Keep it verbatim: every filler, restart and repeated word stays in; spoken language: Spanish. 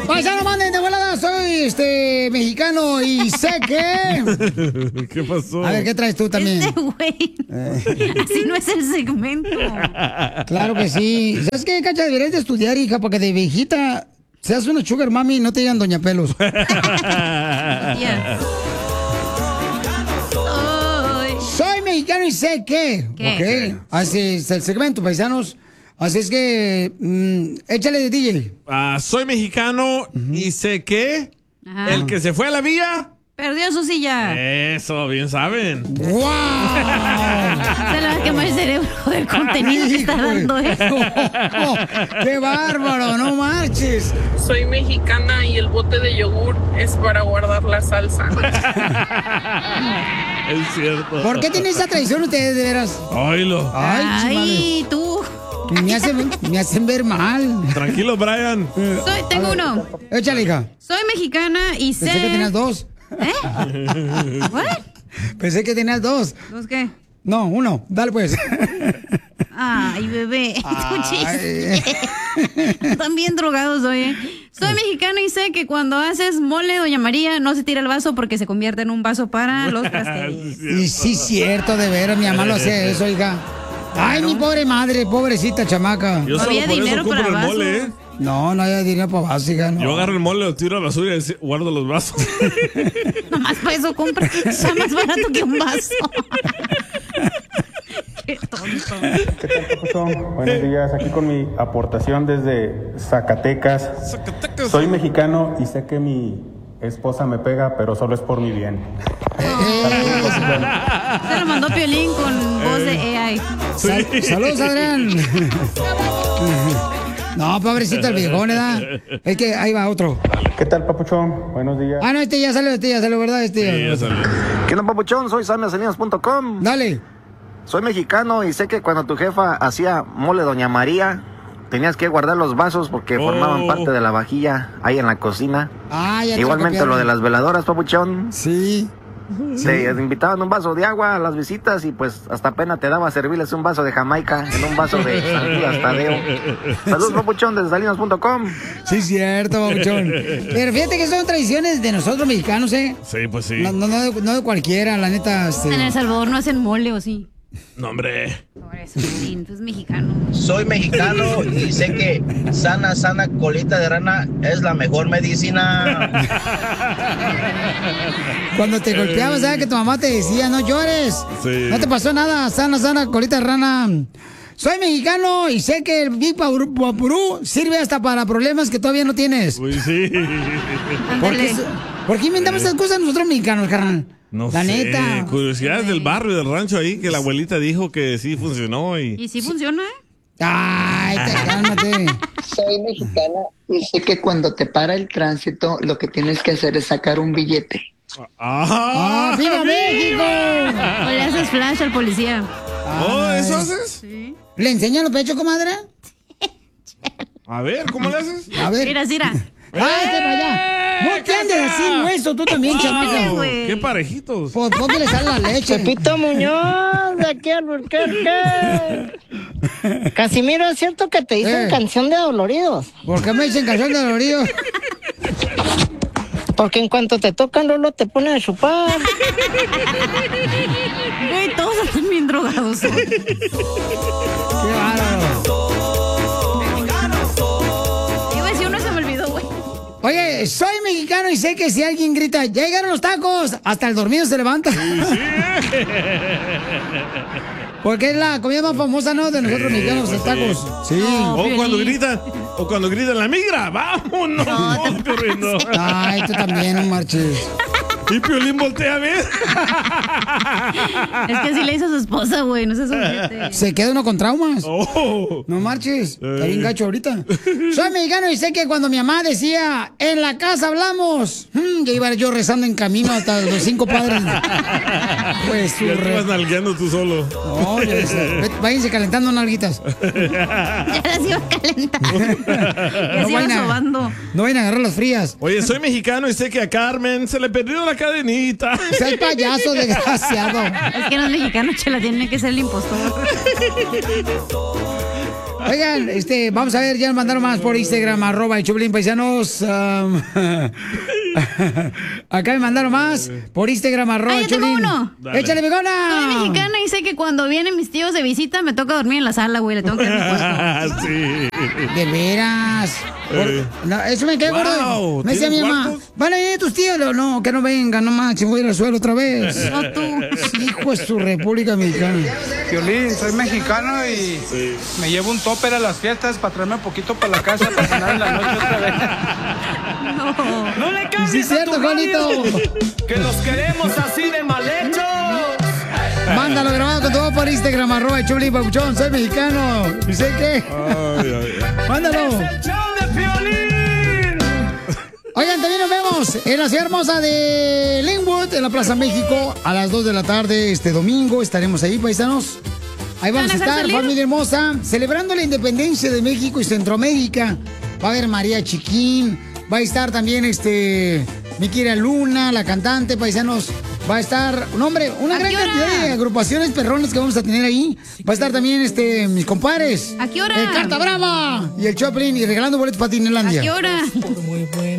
Paisano, manden de volada, soy este mexicano y sé que... ¿Qué pasó? A ver, ¿qué traes tú también? Este güey. Así no es el segmento. Claro que sí. ¿Sabes qué, Cacha? Deberías de estudiar, hija, para que de viejita seas una sugar mami y no te digan doña pelos. Yeah. Soy mexicano y sé que... ¿Qué? Ok. Así es el segmento, paisanos. Así es que... Mm, échale de D J. Ah, soy mexicano y sé que Ajá. el que se fue a la vía... Perdió su silla. Eso, bien saben. ¡Wow! Se le va a quemar el cerebro del contenido que está dando, ¿eh? Oh, ¡qué bárbaro! ¡No marches! Soy mexicana y el bote de yogur es para guardar la salsa. Es cierto. ¿Por qué tienen esa tradición ustedes, de veras? Oílo. Ay, Ay, tú. Me hacen, me hacen ver mal. Tranquilo, Brian. Soy, tengo uno. Échale, hija. Soy mexicana y sé... Pensé que tenías dos. ¿Eh? ¿What? Pensé que tenías dos. ¿Dos qué? No, uno. Dale, pues. Ay, bebé. Escuché. Ay. Están bien drogados hoy, ¿eh? Soy mexicana y sé que cuando haces mole, doña María, no se tira el vaso porque se convierte en un vaso para los pasteles. Y sí, cierto, de veras. Mi mamá lo hace eso, hija. Ay, mi pobre madre, pobrecita chamaca. Yo No solo había por eso dinero compro para el vasos. mole, ¿eh? No, no hay dinero para vasos, hija. No. Yo agarro el mole, lo tiro a la basura y guardo los vasos. Nomás para eso compra. Está más barato que un vaso. Qué tonto. ¿Qué tal, Papuchón? Buenos días, aquí con mi aportación desde Zacatecas. Zacatecas. Soy mexicano y sé que mi esposa me pega, pero solo es por mi bien. Se lo mandó Piolín con voz de A I. Sal- saludos, Adrián. No, pobrecito el viejón, ¿verdad? Es que ahí va otro. ¿Qué tal, Papuchón? Buenos días. Ah, no, este ya salió, este ya salió, ¿verdad? Este Sí, ya. ya salió. ¿Qué onda, papuchón? Soy sammy salinas punto com. Dale. Soy mexicano y sé que cuando tu jefa hacía mole Doña María, tenías que guardar los vasos porque Oh. formaban parte de la vajilla ahí en la cocina. Ah, ya te Igualmente copiaron. lo de las veladoras, papuchón. Sí. Te invitaban un vaso de agua a las visitas y pues hasta pena te daba servirles un vaso de Jamaica en un vaso de San Judas Tadeo. Saludos, papuchón, desde salinas punto com. Sí, cierto, babuchón. Pero fíjate que son tradiciones de nosotros mexicanos, ¿eh? Sí, pues sí. No, no, no, de, no de cualquiera, la neta. Este... En El Salvador no hacen mole, ¿o sí? No, hombre. Por eso, sí, es mexicano. Soy mexicano y sé que sana, sana colita de rana es la mejor medicina. Cuando te golpeabas, ¿sabes que tu mamá te decía, no llores? Sí. No te pasó nada, sana, sana, colita de rana. Soy mexicano y sé que el Big Vaporú sirve hasta para problemas que todavía no tienes. Uy, sí. ¿Por qué, ¿Por qué inventamos esas cosas nosotros mexicanos, carnal? No La sé. neta. Curiosidades del barrio, del rancho ahí, que la abuelita dijo que sí funcionó y... ¿Y sí funciona, eh? Ay, te, cálmate. Soy mexicana y sé que cuando te para el tránsito, lo que tienes que hacer es sacar un billete. ¡Ah, viva México! O le haces flash al policía. ¿Oh, eso haces? Sí. ¿Le enseñan los pechos, comadre? A ver, ¿cómo le haces? A ver. Mira, mira. ¡Ah, este para allá! No te andes así, hueso, tú también, chamaca. güey. ¡Qué parejitos! Pues, ¿por qué le sale la leche? Pepito Muñoz, de aquí al Burquerque. Casimiro, ¿es cierto que te dicen Eh. canción de doloridos? ¿Por qué me dicen canción de dolorido? Porque en cuanto te tocan, Lolo te ponen a chupar. Güey, todos están bien drogados. ¿eh? ¡Qué bárbaro! Iba a decir uno y se me olvidó, güey. Oye, soy mexicano y sé que si alguien grita, ¡ya llegaron los tacos! Hasta el dormido se levanta. Porque es la comida más famosa, ¿no? De nosotros mexicanos, los tacos. Sí. O cuando gritan, o cuando gritan la migra, vámonos, No, te corriendo. Ay, tú también, no marches. Y Piolín voltea a ver. Es que así le hizo a su esposa, güey. No se ojete. Se queda uno con traumas. Oh. No marches. Está bien gacho ahorita. Soy mexicano y sé que cuando mi mamá decía, en la casa hablamos, mm, ya iba yo rezando en camino hasta los cinco padres. Pues su Ya te re... vas nalgueando tú solo. No, ya sé. Vete, váyanse calentando nalguitas. Ya las iba a calentar. Ya se iba vayan a- sobando. No vayan a agarrar las frías. Oye, soy mexicano y sé que a Carmen se le perdió la cadenita. Seas payaso, desgraciado. Es que no es mexicano, chela, tiene que ser el impostor. Oigan, este, vamos a ver, ya nos mandaron más por Instagram, arroba el Choplin, paisanos. Um, acá me mandaron más por Instagram, arroba Ah, el yo tengo Choplin. uno. ¡Échale, bigona! Soy mexicana y sé que cuando vienen mis tíos de visita me toca dormir en la sala, güey. Le tengo que dar mi puesto. Sí. De veras. Eh. Por- no, eso me quedó Wow, gordo. Me decía mi ¿tienes mamá, cuartos? ¿van a ir tus tíos? Le digo, no, que no vengan, no manches, voy a ir al suelo otra vez. No tú. Hijo de su República Mexicana. Piolín, soy mexicano y me llevo un topper a las fiestas para traerme un poquito para la casa para cenar en la noche otra vez. No. ¡No le cambies Sí, es a cierto, tu radio! Juanito. ¡Que los queremos así de mal hechos! Mándalo grabado con todo por Instagram, arroba el Choplin, papuchón, soy mexicano. ¿Y sé qué? Ay, ay, ay. Mándalo. ¡Es el show de Piolín! Oigan, también nos vemos en la ciudad hermosa de Linwood, en la Plaza México, a las dos de la tarde este domingo. Estaremos ahí, paisanos. Ahí vamos a ¿Van a hacer estar, salir? familia hermosa, celebrando la independencia de México y Centroamérica. Va a haber María Chiquín, va a estar también este mi querida Luna, la cantante, paisanos. Va a estar, no hombre, una ¿A gran qué hora? cantidad de agrupaciones perrones que vamos a tener ahí. Va a estar también este mis compadres. ¿A qué hora? El Carta Brava y el Choplin y regalando boletos para ¿A Tinelandia. qué hora? Muy bueno.